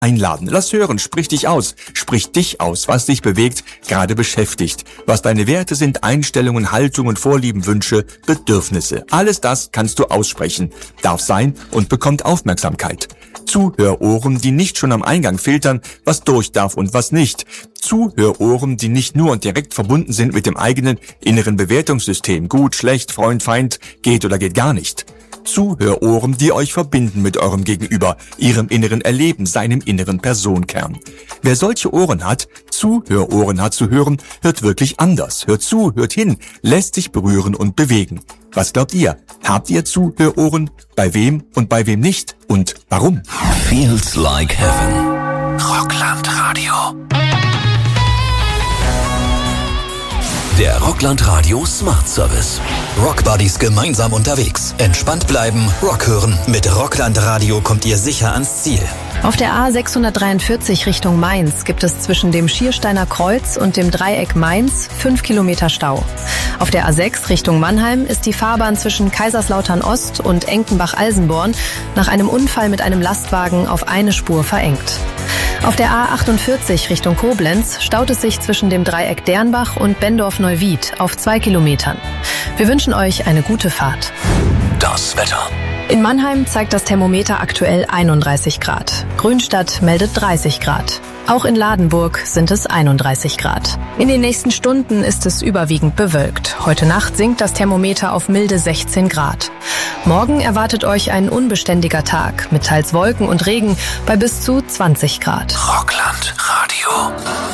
einladen. Lass hören, sprich dich aus, was dich bewegt, gerade beschäftigt, was deine Werte sind, Einstellungen, Haltungen, Vorlieben, Wünsche, Bedürfnisse. Alles das kannst du aussprechen, darf sein und bekommt Aufmerksamkeit. Zuhörohren, die nicht schon am Eingang filtern, was durch darf und was nicht. Zuhörohren, die nicht nur und direkt verbunden sind mit dem eigenen inneren Bewertungssystem, gut, schlecht, Freund, Feind, geht oder geht gar nicht. Zuhörohren, die euch verbinden mit eurem Gegenüber, ihrem inneren Erleben, seinem inneren Personenkern. Wer solche Ohren hat, Zuhörohren hat zu hören, hört wirklich anders, hört zu, hört hin, lässt sich berühren und bewegen. Was glaubt ihr? Habt ihr Zuhörohren? Bei wem und bei wem nicht? Und warum? Feels like heaven. Rockland-Radio. Der Rockland-Radio Smart Service. Rockbuddies gemeinsam unterwegs. Entspannt bleiben, Rock hören. Mit Rockland-Radio kommt ihr sicher ans Ziel. Auf der A643 Richtung Mainz gibt es zwischen dem Schiersteiner Kreuz und dem Dreieck Mainz 5 Kilometer Stau. Auf der A6 Richtung Mannheim ist die Fahrbahn zwischen Kaiserslautern Ost und Enkenbach-Alsenborn nach einem Unfall mit einem Lastwagen auf eine Spur verengt. Auf der A48 Richtung Koblenz staut es sich zwischen dem Dreieck Dernbach und Bendorf-Neuwied auf 2 Kilometern. Wir wünschen euch eine gute Fahrt. Das Wetter. In Mannheim zeigt das Thermometer aktuell 31 Grad. Grünstadt meldet 30 Grad. Auch in Ladenburg sind es 31 Grad. In den nächsten Stunden ist es überwiegend bewölkt. Heute Nacht sinkt das Thermometer auf milde 16 Grad. Morgen erwartet euch ein unbeständiger Tag mit teils Wolken und Regen bei bis zu 20 Grad. Rockland Radio.